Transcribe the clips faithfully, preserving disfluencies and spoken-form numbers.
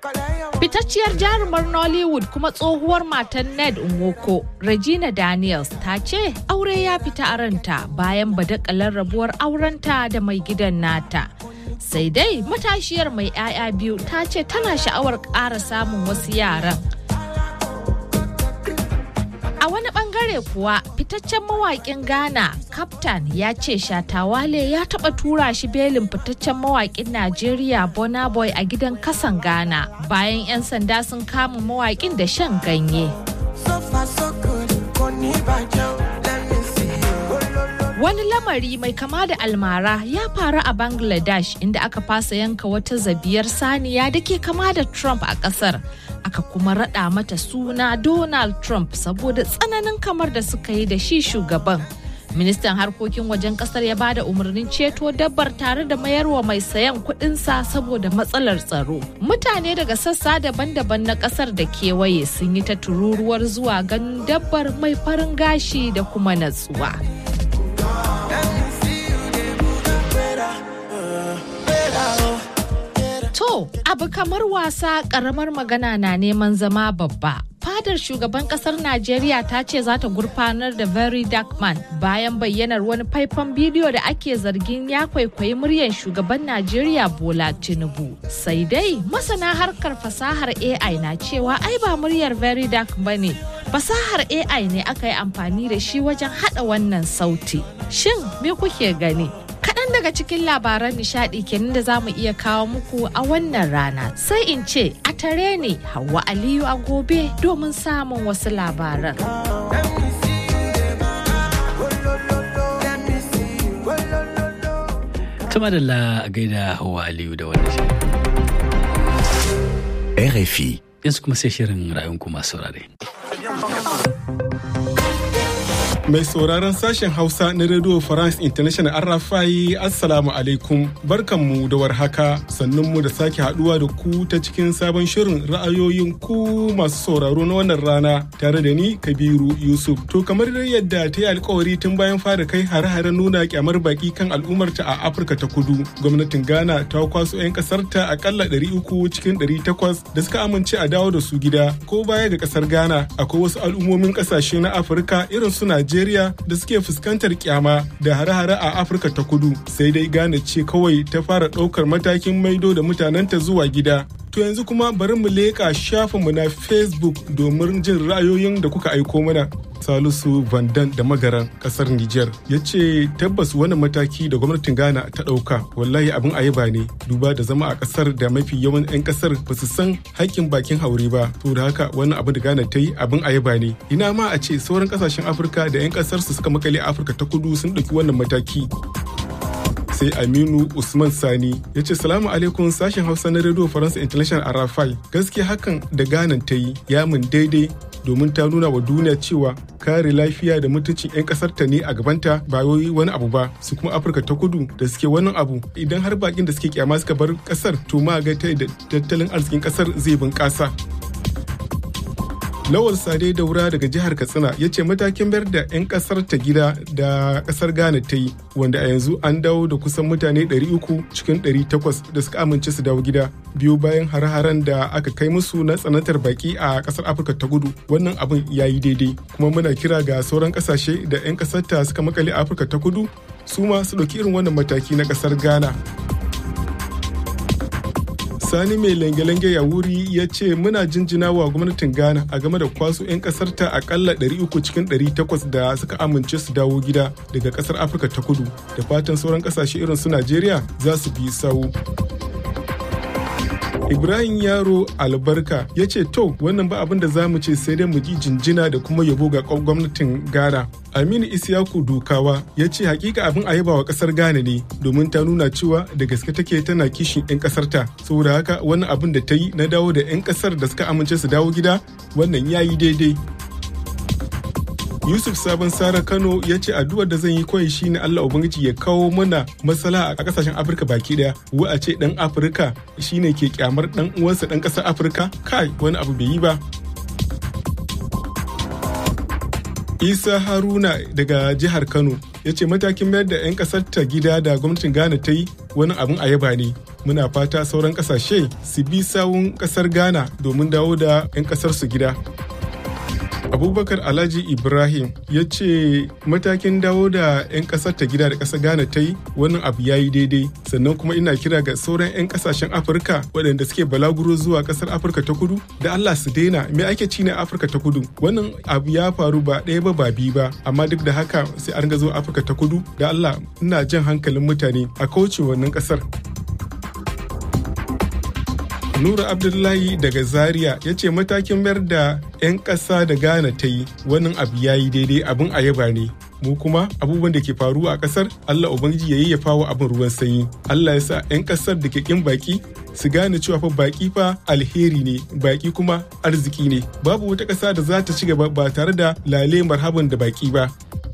Fitacciyar jarumar Nollywood kuma tsohuwar matan Ned Nwoko, Regina Daniels, ta ce aure ya fita a ranta bayan badakalar rabuwar aurenta da mai gidan nata. Sai dai matashiyar mai 'ya'ya biyu ta ce tana sha'awar ƙara samun wasu yaran. A wani bangare kuwa fitaccen mawaƙin Ghana, Captain, ya ce Shatta Wale ya taɓa tura shi belin fitaccen mawaƙin Najeriya Burna Boy a gidan kasan Ghana bayan 'yan sanda sun kama mawaƙin da shan ganye. Wani lamari mai kama da almara ya faru a Bangladesh inda aka fasa yanka wata zabiyar saniya da ke kama da Trump a ƙasar. Aka kuma raɗa mata suna Donald Trump saboda tsananin kamar da suka yi da shi shugaban. Ministan harkokin wajen kasar ya bada umarnin ceto dabbar tare da mayarwa mai sayan kuɗinsa saboda matsalar tsaro. Mutane daga sassa daban-daban na kasar da kewaye sun yi ta tururuwar zuwa ganin dabbar mai farin gashi da kuma natsuwa. To, abu kamar wasa ƙaramar magana na neman zama babba. Fadar shugaban kasar Najeriya ta ce za ta gurfanar da Very Dark Man bayan bayyanar wani faifan bidiyo da ake zargin ya kwaikwayi muryar shugaban Najeriya Bola Tinubu. Sai dai masana harkar fasahar A I na cewa ai ba muryar Very Dark bane. Fasahar A I ne aka yi amfani da shi wajen hada wannan sauti. Shin me kuke gani? Kaɗan daga cikin labaran nishaɗi kenan da za mu iya kawo muku a wannan rana. Sai in ce a tare ne Hauwa Aliyu a gobe domin samun wasu labaran. Tuma da la gaida Hauwa Aliyu da wannan shi. R F I. Yanzu kuma sai shirin ra'ayinku masu saurare. Mai sauraron sashen Hausa na Radio France International R F I, Assalamu alaikum. Barkanmu da warhaka, sannunmu da sake haduwa da ku ta cikin sabon shirin ra'ayoyin ku masu sauraro na wannan rana tare da ni Kabiru Yusuf. To kamar yadda ta yi alkawari tun bayan fara kai hare-hare nuna kyamar baki kan al'ummarta a Afirka ta Kudu, gwamnatin Ghana ta kwaso 'yan kasarta akalla ɗari uku cikin ɗari takwas da suka amince a dawo da su gida. Ko baya ga kasar Ghana, akwai wasu al'ummomin kasashe na Afirka irin su Najeriya da suke fuskantar kyama da hare-hare a Afirka ta Kudu, sai dai Ghana ce kawai ta fara ɗaukar matakin maido da mutanenta zuwa gida. To yanzu kuma bari mu leƙa shafinmu na Facebook domin jin ra'ayoyin da kuka aiko mana. Salisu Vandan da Magaran kasar Niger ya ce tabbas wani mataki da gwamnatin Ghana ta ɗauka wallahi abin ayaba ne, duba da zama a kasar da mafi yawan 'yan kasar ba su san haƙƙin bakin haure ba. To da haka wani abu da Ghana ta yi abin ayaba ne. Ina ma a ce sauran kasashen Afirka da 'yan kasar su suka makale Afirka ta Kudu sun ɗauki wannan mataki. Sai Aminu Usman Sani ya ce salamu alaikum sashen Hausa na Radio France International Arafai, gaskiya hakan da Ghana ta yi ya mun daidai domin ta nuna wa duniya cewa kare lafiya da mutuncin 'yan kasar ta ne a gabanta ba wai wani abu ba. Su kuma Afirka ta Kudu da suke wannan abu, idan har bakin da suke kyama suka bar kasar to ma ga ta da tattalin arzikin kasar zai bunƙasa. Lawal Sade Daura daga jihar Katsina ya ce matakin bayar da 'yan kasar ta gida da kasar Ghana ta yi, wanda a yanzu an dawo da kusan mutane ɗari uku cikin ɗari takwas da suka amince su dawo gida biyu bayan hare-haren da aka kai musu na tsanantar baki a kasar Afirka ta Kudu. Wannan abin ya yi daidai, kuma muna kira ga sauran kasashe da 'yan kasar ta suka makale Afirka ta Kudu su ma su ɗauki irin wannan mataki na kasar Ghana. Sani mai lange-lange ya wuri ya ce muna jinjina wa gwamnatin Ghana a game da kwaso 'yan kasar ta akalla ɗari uku cikin ɗari takwas da suka amince su dawo gida daga kasar Afirka ta Kudu, da fatan sauran kasashe irin su Najeriya za su bi sawu. Ibrahim Yaro Albarka ya ce to wannan ba abin da za mu ce sai dai mu ji jinjina da kuma yabo ga gwamnatin Ghana. Aminu Isiyaku Dukawa ya ce hakika abin a yaba wa kasar Ghana ne, domin ta nuna cewa da gaske take tana kishin 'yan kasar ta. Saboda haka wannan abin da ta yi na dawo da 'yan kasar da suka amince su dawo gida, wannan ya yi daidai. Yusuf Sabon Sara Kano ya ce addu'ar da zan yi kawai shine Allah Ubangiji ya kawo mana matsala a kasashen Afirka baki daya. Wa a ce dan Afirka shine ke kyamar dan uwansa dan kasar Afirka? Kai, wani abu bai yi ba. Isa Haruna daga jihar Kano ya ce matakin mayar da 'yan kasar ta gida da gwamnatin Ghana ta yi wani abin a yaba ne. Muna fata sauran ƙasashe su bi sawun ƙasar Ghana domin dawo da 'yan ƙasar su gida. Abubakar Alhaji Ibrahim ya ce matakin dawo da 'yan ƙasar ta gida da ƙasar Ghana ta yi wannan abu ya yi daidai, sannan kuma ina kira ga sauran 'yan ƙasashen Afirka waɗanda suke balaguro zuwa ƙasar Afirka ta kudu da Allah su daina. Me ake ci ne a Afirka ta kudu? Wannan abu ya faru ba ɗaya ba ba biyu ba, amma duk da haka sai an ga zo Afirka ta kudu da Allah ina jan hankalin mutane a kauce wannan ƙasar. Nura Abdullahi daga Zaria ya ce matakin mayar da 'yan ƙasa da Ghana ta yi wannan abu ya yi daidai, abin a yaba ne. Mu kuma abubuwan da ke faruwa a ƙasar Allah Ubangiji ya yayyafa wa abin ruwan sanyi. Allah ya sa 'yan ƙasar da ke ƙin baƙi su gane cewa fa baƙi fa alheri ne, baƙi kuma arziki ne. Babu wata ƙasa da za ta ci gaba ba tare da lale marhaban da baƙi ba.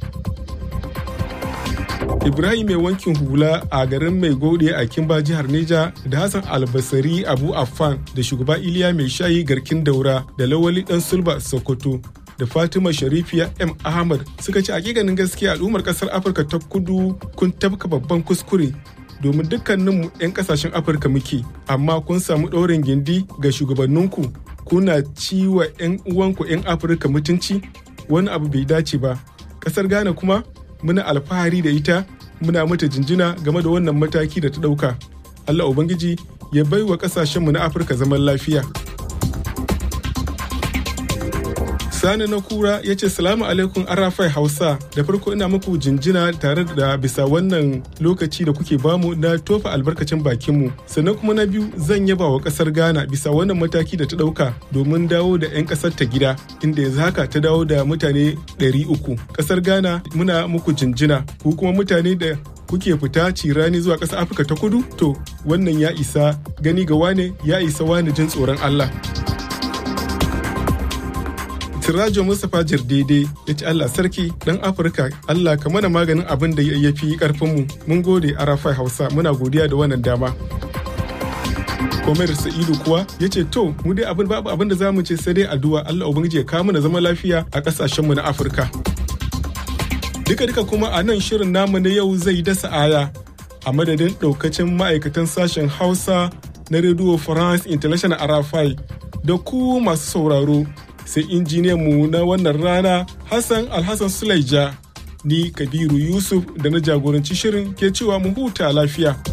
Ibrahim mai wankin hula a garin mai gode a Kimba jihar Neja da Hassan Albasari Abu Affan da shugaba Iliya mai shayi garkin daura da Lawali dan Sulba Sokoto da Fatima Sharifiya M Ahmad suka ce hakikanin gaskiya al'ummar kasar Afirka ta kudu kun tabka babban kuskure domin dukkaninmu 'yan kasashen Afirka muke, amma kun samu ɗaurin gindi ga shugabanninku kuna ciwa 'yan uwanku 'yan Afirka mutunci, wani abu bai dace ba. Kasar Ghana kuma muna alfahari da ita, muna mata jinjina game da wannan mataki da ta ɗauka. Allah Ubangiji ya bai wa ƙasashenmu na Afirka zaman lafiya. Sani na kura ya ce salamu alaikum Arafai Hausa, da farko ina muku jinjina tare da bisa wannan lokaci da kuke bamu na tofa albarkacin bakinmu. Sannan kuma na biyu zan yaba wa ƙasar Ghana bisa wannan mataki da ta ɗauka domin dawo da 'yan ƙasar ta gida, inda yanzu haka ta dawo da mutane ɗari uku. Ƙasar Ghana muna muku jinjina, ku kuma mutane da kuke fita cirani zuwa ƙasar Afirka ta kudu, to wannan ya isa gani ga wane, ya isa wane jin tsoron Allah. Sirajo Mustapha Jirdede ya ce Allah sarki dan Afirka, Allah ka mana maganin abin da ya fi karfinmu. Mun gode Arafai Hausa, muna godiya da wannan dama. Komar Sa'idu kuwa ya ce to mu dai abin babu abin da za mu ce sai dai addu'a Allah Ubangiji ya kawo mana zama lafiya a kasashenmu na Afirka. Duka duka kuma a nan shirin namu na yau zai dasa aya a madadin daukacin ma'aikatan sashen Hausa na Radio France International Arafai da ku masu sauraro. Sai injiniyanmu na wannan rana Hassan Alhassan Sulaija, ni Kabiru Yusuf da na jagoranci shirin ke cewa mu huta lafiya.